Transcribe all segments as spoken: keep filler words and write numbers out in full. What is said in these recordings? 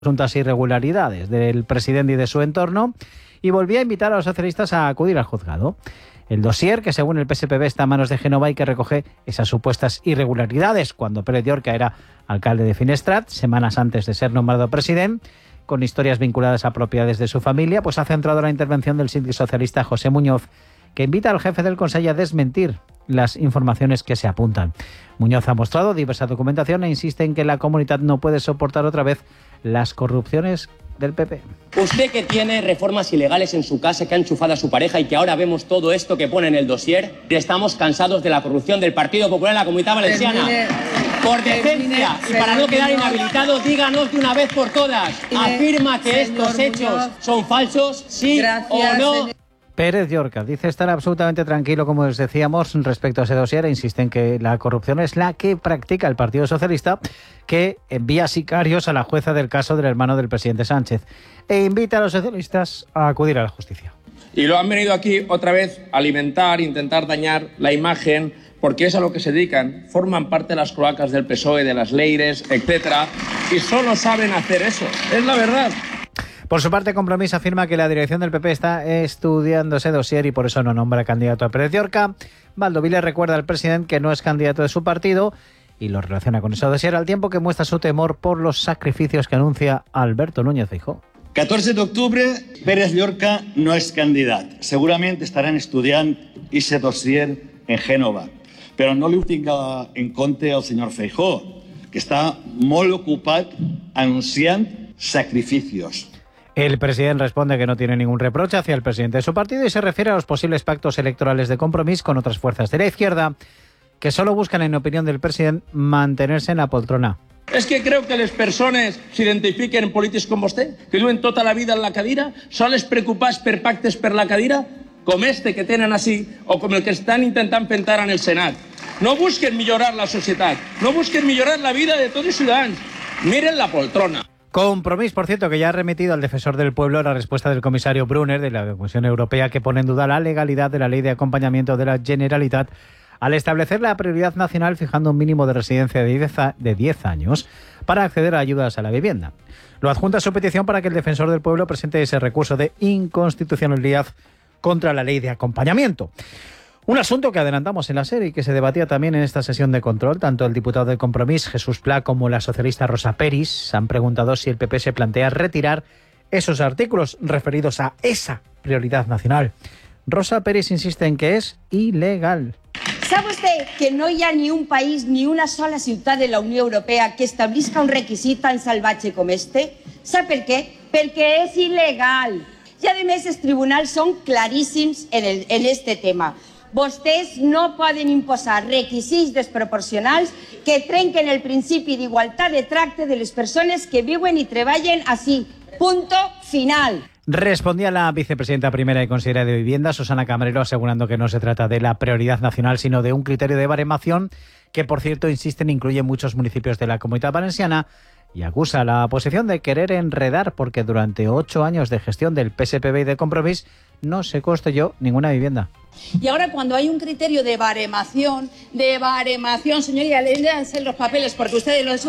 presuntas irregularidades del presidente y de su entorno y volvía a invitar a los socialistas a acudir al juzgado. El dossier, que según el P S P B está en manos de Génova y que recoge esas supuestas irregularidades cuando Pérez Llorca era alcalde de Finestrat, semanas antes de ser nombrado presidente, con historias vinculadas a propiedades de su familia, pues ha centrado la intervención del síndic socialista José Muñoz, que invita al jefe del Consell a desmentir las informaciones que se apuntan. Muñoz ha mostrado diversa documentación e insiste en que la comunidad no puede soportar otra vez las corrupciones del P P. Usted que tiene reformas ilegales en su casa, que ha enchufado a su pareja y que ahora vemos todo esto que pone en el dossier, estamos cansados de la corrupción del Partido Popular en la Comunidad Valenciana. Termine, por decencia termine, y para no quedar inhabilitado, díganos de una vez por todas, afirma que estos hechos Muñoz son falsos, sí Gracias, o no. Señor. Pérez Llorca dice estar absolutamente tranquilo, como les decíamos, respecto a ese dossier, e insiste en que la corrupción es la que practica el Partido Socialista, que envía sicarios a la jueza del caso del hermano del presidente Sánchez e invita a los socialistas a acudir a la justicia. Y lo han venido aquí otra vez a alimentar, intentar dañar la imagen, porque es a lo que se dedican. Forman parte de las cloacas del P S O E, de las Leires, etcétera, y solo saben hacer eso. Es la verdad. Por su parte, Compromís afirma que la dirección del P P está estudiando ese dossier y por eso no nombra candidato a Pérez Llorca. Valdovile recuerda al presidente que no es candidato de su partido y lo relaciona con ese dossier, al tiempo que muestra su temor por los sacrificios que anuncia Alberto Núñez Feijóo. catorze d'octubre, Pérez Llorca no és candidat. Segurament estaran estudiant ese dossier en Génova, però no li ho tinga en compte el senyor Feijóo, que està molt ocupat anunciant sacrificios. El presidente responde que no tiene ningún reproche hacia el presidente de su partido y se refiere a los posibles pactos electorales de Compromís con otras fuerzas de la izquierda que solo buscan, en opinión del presidente, mantenerse en la poltrona. És que creu que les persones s'identifiquen en polítics com vostè, que duen tota la vida en la cadira, sols preocupats per pactes per la cadira, com este que tenen així, o com el que estan intentant pentar en el Senat. No busquen millorar la societat, no busquen millorar la vida de tots els ciutadans, miren la poltrona. Compromís, por cierto, que ya ha remitido al defensor del pueblo la respuesta del comisario Brunner de la Comisión Europea, que pone en duda la legalidad de la ley de acompañamiento de la Generalitat al establecer la prioridad nacional fijando un mínimo de residencia de diez años para acceder a ayudas a la vivienda. Lo adjunta a su petición para que el defensor del pueblo presente ese recurso de inconstitucionalidad contra la ley de acompañamiento. Un asunto que adelantamos en la serie y que se debatía también en esta sesión de control. Tanto el diputado de Compromís, Jesús Pla, como la socialista Rosa Peris han preguntado si el P P se plantea retirar esos artículos referidos a esa prioridad nacional. Rosa Peris insiste en que es ilegal. ¿Sabe usted que no hi ha ni un país ni una sola ciutat de la Unió Europea que establisca un requisit tan salvatge com este? ¿Sap per què? Perquè és il·legal. I a més els tribunals són claríssims en, el, en este tema. Vostès no poden imposar requisits desproporcionals que trenquen el principi d'igualtat de tracte de les persones que viuen i treballen així. Punto final. Respondía la vicepresidenta primera y consejera de Vivienda, Susana Camarero, asegurando que no se trata de la prioridad nacional, sino de un criterio de baremación que, por cierto, insisten, incluye muchos municipios de la Comunidad Valenciana, y acusa a la oposición de querer enredar porque durante ocho años de gestión del P S P B y de Compromís no se construyó ninguna vivienda. Y ahora, cuando hay un criterio de baremación, de baremación, señoría, léanse los papeles porque ustedes lo,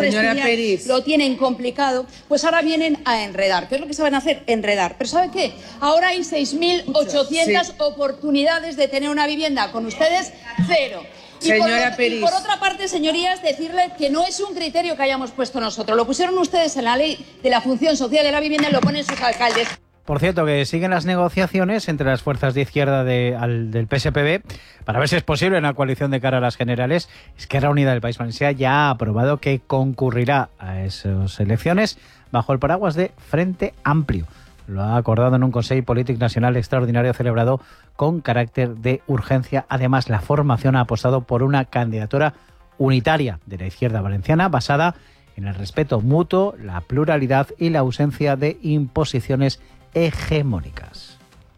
lo tienen complicado, pues ahora vienen a enredar. ¿Qué es lo que se van a hacer? Enredar. Pero ¿sabe qué? Ahora hay seis mil ochocientas sí. oportunidades de tener una vivienda. Con ustedes, cero. Y Señora por, Peris. y por otra parte, señorías, decirles que no es un criterio que hayamos puesto nosotros. Lo pusieron ustedes en la ley de la función social de la vivienda y lo ponen sus alcaldes. Por cierto, que siguen las negociaciones entre las fuerzas de izquierda de, al, del P S P B para ver si es posible una coalición de cara a las generales. Esquerra Unida del País Valencià ya ha aprobado que concurrirá a esas elecciones bajo el paraguas de Frente Amplio. Lo ha acordado en un Consejo Político Nacional extraordinario celebrado con carácter de urgencia. Además, la formación ha apostado por una candidatura unitaria de la izquierda valenciana basada en el respeto mutuo, la pluralidad y la ausencia de imposiciones hegemòniques.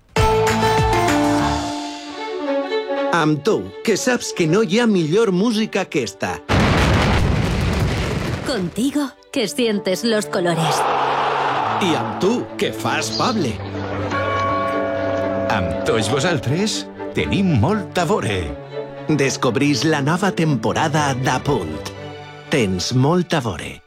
Amb tu, que saps que no hi ha millor música que esta. Contigo, que sientes los colores. I amb tu, que fas Pable. Amb tots vosaltres, tenim molt a veure. Descobrís la nova temporada d'Apunt. Tens molt a veure.